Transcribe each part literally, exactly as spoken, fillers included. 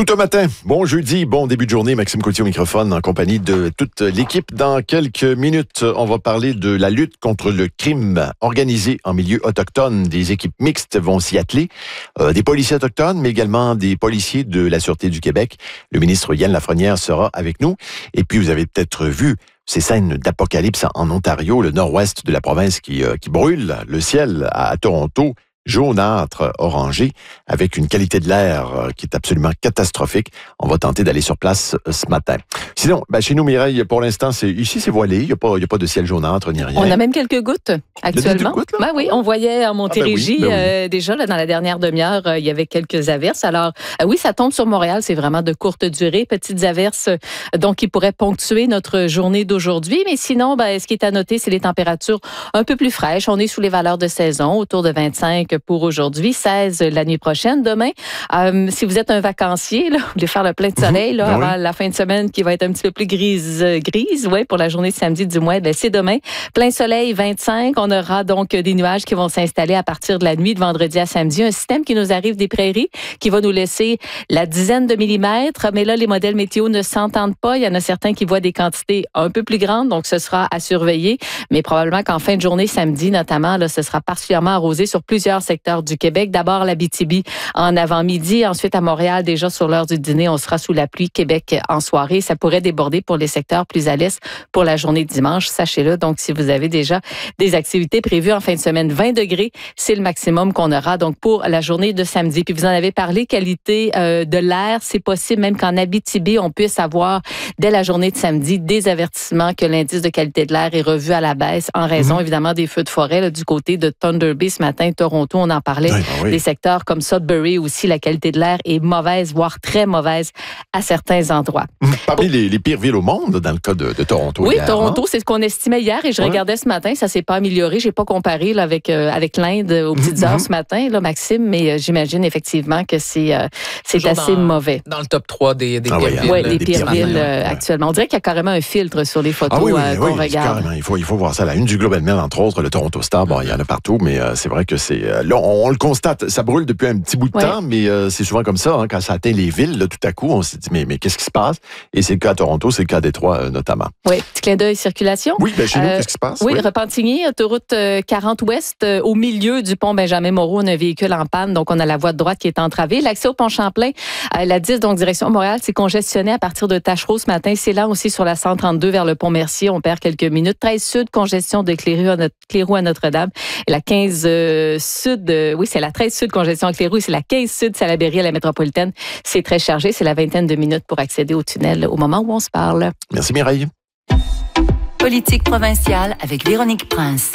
Tout un matin, bon jeudi, bon début de journée, Maxime Coutier au microphone en compagnie de toute l'équipe. Dans quelques minutes, on va parler de la lutte contre le crime organisé en milieu autochtone. Des équipes mixtes vont s'y atteler, euh, des policiers autochtones, mais également des policiers de la Sûreté du Québec. Le ministre Yann Lafrenière sera avec nous. Et puis, vous avez peut-être vu ces scènes d'apocalypse en Ontario, le nord-ouest de la province qui, euh, qui brûle, le ciel à, à Toronto. Jaunâtre, orangé, avec une qualité de l'air qui est absolument catastrophique. On va tenter d'aller sur place ce matin. Sinon, ben chez nous, Mireille, pour l'instant, c'est ici, c'est voilé. Il n'y a pas, il y a pas de ciel jaunâtre ni rien. On a même quelques gouttes actuellement. Quelques gouttes, là? Ben oui, on voyait en Montérégie, ah ben oui, ben oui. euh, déjà, là, dans la dernière demi-heure, euh, il y avait quelques averses. Alors, euh, oui, ça tombe sur Montréal. C'est vraiment de courte durée. Petites averses, euh, donc, qui pourraient ponctuer notre journée d'aujourd'hui. Mais sinon, ben, ce qui est à noter, c'est les températures un peu plus fraîches. On est sous les valeurs de saison, autour de vingt-cinq pour aujourd'hui, seize la nuit prochaine. Demain, euh, si vous êtes un vacancier, là, vous voulez faire le plein de soleil, là, ben avant oui. la fin de semaine qui va être un petit peu plus grise, euh, grise, ouais, pour la journée de samedi du mois, ben, c'est demain. Plein soleil, vingt-cinq. On aura donc des nuages qui vont s'installer à partir de la nuit de vendredi à samedi. Un système qui nous arrive des prairies, qui va nous laisser la dizaine de millimètres. Mais là, les modèles météo ne s'entendent pas. Il y en a certains qui voient des quantités un peu plus grandes, donc ce sera à surveiller. Mais probablement qu'en fin de journée, samedi notamment, là, ce sera particulièrement arrosé sur plusieurs secteurs du Québec. D'abord, l'Abitibi en avant-midi. Ensuite, à Montréal, déjà sur l'heure du dîner, on sera sous la pluie. Québec en soirée. Ça pourrait déborder pour les secteurs plus à l'est pour la journée de dimanche. Sachez-le. Donc, si vous avez déjà des activités prévues en fin de semaine, vingt degrés, c'est le maximum qu'on aura donc pour la journée de samedi. Puis, vous en avez parlé, qualité euh, de l'air. C'est possible même qu'en Abitibi, on puisse avoir, dès la journée de samedi, des avertissements que l'indice de qualité de l'air est revu à la baisse en raison, mm-hmm. évidemment, des feux de forêt là, du côté de Thunder Bay ce matin, Toronto, on en parlait. Oui, ben oui. Des secteurs comme Sudbury aussi, la qualité de l'air est mauvaise, voire très mauvaise à certains endroits. Parmi les, les pires villes au monde, dans le cas de, de Toronto. Oui, hier, Toronto, hein? c'est ce qu'on estimait hier et je ouais. regardais ce matin, ça s'est pas amélioré. J'ai pas comparé là, avec euh, avec l'Inde aux petites mm-hmm. heures ce matin, là, Maxime, mais euh, j'imagine effectivement que c'est euh, c'est Toujours assez dans, mauvais. Dans le top trois des, des ah pires oui, villes. Oui, les des pires pires villes villes, euh, ouais. actuellement. On dirait qu'il y a carrément un filtre sur les photos Ah oui, oui, euh, qu'on oui, regarde. Carrément. Il faut, il faut voir ça. La une du Globe and Mail, entre autres, le Toronto Star, bon, il y en a partout, mais euh, c'est vrai que c'est... Euh, là, on, on le constate, ça brûle depuis un petit bout de ouais. temps, mais euh, c'est souvent comme ça, hein, quand ça atteint les villes, là, tout à coup, on s'est dit, mais, mais qu'est-ce qui se passe? Et c'est le cas à Toronto, c'est le cas à Détroit, euh, notamment. Oui, petit clin d'œil circulation. Oui, bien chez nous, Euh, qu'est-ce qui se passe? Oui, oui. Repentigny, autoroute quarante ouest, euh, au milieu du pont Benjamin-Moreau, on a un véhicule en panne, donc on a la voie de droite qui est entravée. L'accès au pont Champlain, euh, la dix, donc direction Montréal, c'est congestionné à partir de Tachereau ce matin. C'est là aussi sur la cent trente-deux vers le pont Mercier, on perd quelques minutes. treize sud, congestion de Cléroux à, notre, Cléroux à Notre-Dame. Et la quinze euh, sud, euh, oui, c'est la treize sud, congestion à Cléroux, et c'est la quinze sud, Salaberry à la métropolitaine. C'est très chargé, c'est la vingtaine de minutes pour accéder au tunnel au moment où on se parle. Merci Mireille. Politique provinciale avec Véronique Prince.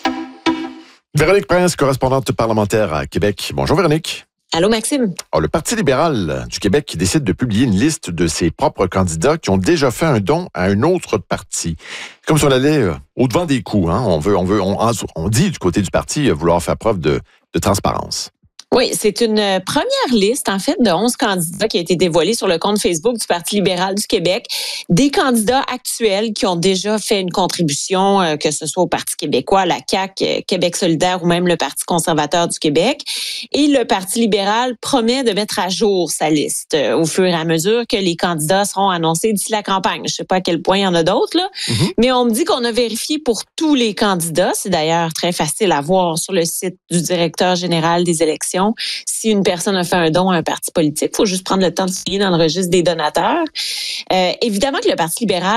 Véronique Prince, correspondante parlementaire à Québec. Bonjour Véronique. Allô, Maxime. Alors, le Parti libéral du Québec qui décide de publier une liste de ses propres candidats qui ont déjà fait un don à un autre parti. C'est comme si on allait euh, au-devant des coups. Hein? On veut, on veut, on, on dit du côté du parti vouloir faire preuve de, de transparence. Oui, c'est une première liste, en fait, de onze candidats qui a été dévoilée sur le compte Facebook du Parti libéral du Québec. Des candidats actuels qui ont déjà fait une contribution, euh, que ce soit au Parti québécois, la C A Q, euh, Québec solidaire ou même le Parti conservateur du Québec. Et le Parti libéral promet de mettre à jour sa liste euh, au fur et à mesure que les candidats seront annoncés d'ici la campagne. Je ne sais pas à quel point il y en a d'autres, là. Mm-hmm. Mais on me dit qu'on a vérifié pour tous les candidats. C'est d'ailleurs très facile à voir sur le site du directeur général des élections. Si une personne a fait un don à un parti politique, il faut juste prendre le temps de fouiller dans le registre des donateurs. Euh, évidemment que le Parti libéral